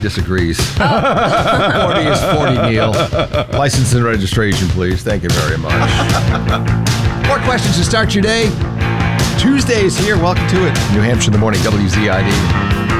disagrees. 40 is 40, Neil. License and registration, please. Thank you very much. More questions to start your day. Tuesday is here. Welcome to it. New Hampshire in the morning, WZID.